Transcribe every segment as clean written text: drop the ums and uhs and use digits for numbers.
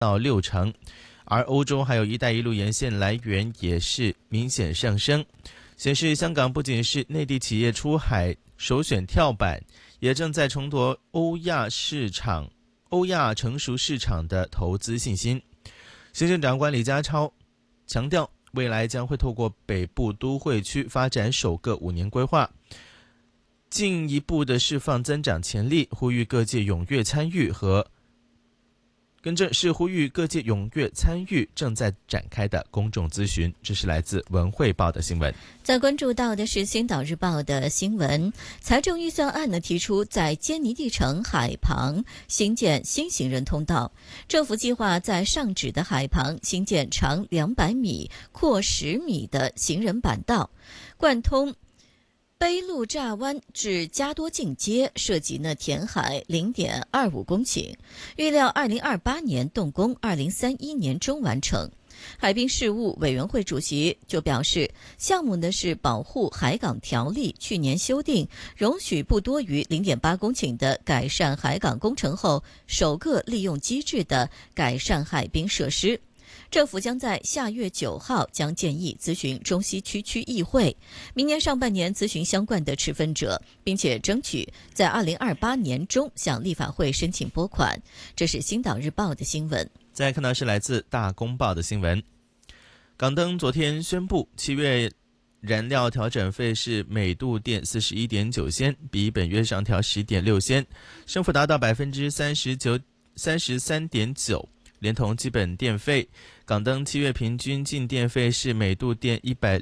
到60%，而欧洲还有一带一路沿线来源也是明显上升，显示香港不仅是内地企业出海首选跳板，也正在重夺欧亚成熟市场的投资信心。行政长官李家超强调，未来将会透过北部都会区发展首个5年规划，进一步的释放增长潜力，呼吁各界踊跃参与正在展开的公众咨询。这是来自文汇报的新闻。 再关注到的是星岛日报的新闻，财政预算案呢提出在坚尼地城海旁兴建新行人通道，政府计划在上址的海旁兴建长200米、阔10米的行人板道，贯通卑路乍湾至加多近街，涉及填海0.25公顷，预料2028年动工，2031年中完成。海滨事务委员会主席就表示，项目是保护海港条例去年修订，容许不多于0.8公顷的改善海港工程后首个利用机制的改善海滨设施。政府将在下月9号将建议咨询中西区区议会，明年上半年咨询相关的持份者，并且争取在2028年中向立法会申请拨款。这是星岛日报的新闻。 再看到是来自大公报的新闻，港灯昨天宣布7月燃料调整费是每度电41.9仙，比本月上调10.6仙，升幅达到33.9%，连同基本电费，港灯7月平均净电费是每度电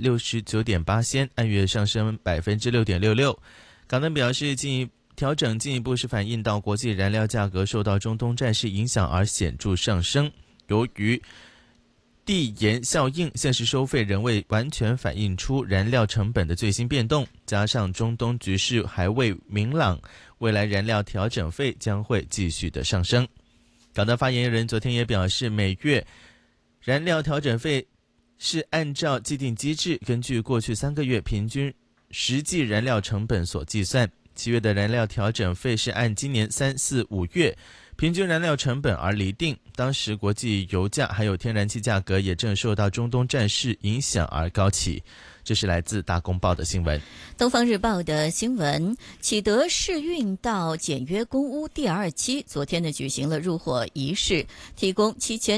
169.8仙，按月上升6.66%。港灯表示，调整进一步是反映到国际燃料价格受到中东战事影响而显著上升，由于递延效应，现实收费仍未完全反映出燃料成本的最新变动，加上中东局势还未明朗，未来燃料调整费将会继续的上升。港灯发言人昨天也表示，每月燃料调整费是按照既定机制，根据过去3个月平均实际燃料成本所计算。7月的燃料调整费是按今年3、4、5月平均燃料成本而厘定，当时国际油价还有天然气价格也正受到中东战事影响而高企。这是来自大公报的新闻。 东方日报的新闻，启德市运道简约公屋第2期昨天举行了入伙仪式，提供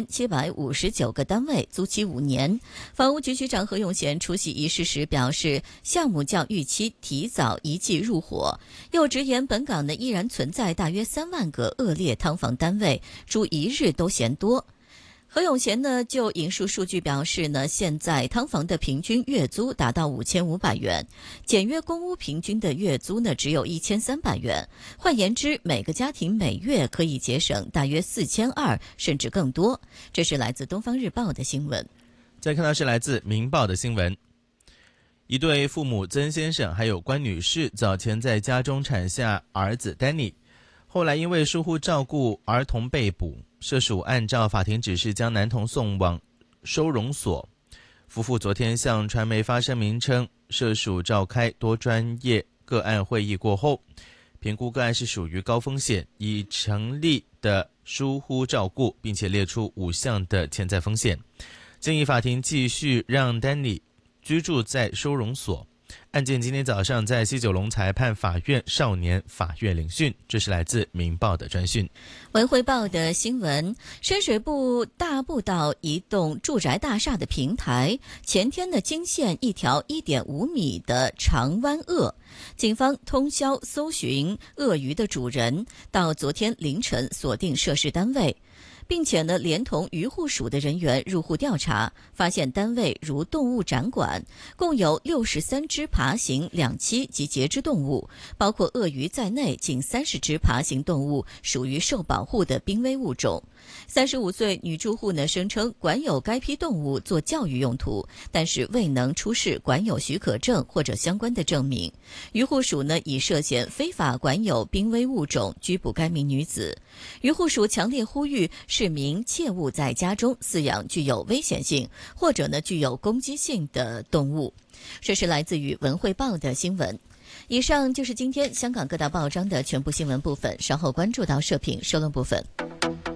7759个单位，租期5年。房屋局局长何永贤出席仪式时表示，项目较预期提早1季入伙，又直言本港依然存在大约3万个恶劣劏房单位，住1日都嫌多。何永贤就引述数据表示现在劏房的平均月租达到5500元，简约公屋平均的月租只有1300元，换言之，每个家庭每月可以节省大约4200甚至更多。这是来自东方日报的新闻。 再看到是来自明报的新闻，一对父母曾先生还有关女士早前在家中产下儿子 Danny， 后来因为疏忽照顾儿童被捕，社署按照法庭指示将男童送往收容所。夫妇昨天向传媒发声明称，社署召开多专业个案会议过后，评估个案是属于高风险，已成立的疏忽照顾，并且列出5项的潜在风险，建议法庭继续让 Danny 居住在收容所。案件今天早上在西九龙裁判法院少年法院聆讯。这是来自明报的专讯。 文汇报的新闻，深水埗大步道一栋住宅大厦的平台前天惊现一条1.5米的长湾鳄，警方通宵搜寻鳄鱼的主人，到昨天凌晨锁定涉事单位，并且连同渔护署的人员入户调查，发现单位如动物展馆，共有63只爬行两栖及节肢动物，包括鳄鱼在内，近30只爬行动物属于受保护的濒危物种。35岁女住户声称管有该批动物做教育用途，但是未能出示管有许可证或者相关的证明。渔护署以涉嫌非法管有濒危物种拘捕该名女子。渔护署强烈呼吁市民切勿在家中饲养具有危险性或者具有攻击性的动物。这是来自于文汇报的新闻。以上就是今天香港各大报章的全部新闻部分，稍后关注到社评社论部分。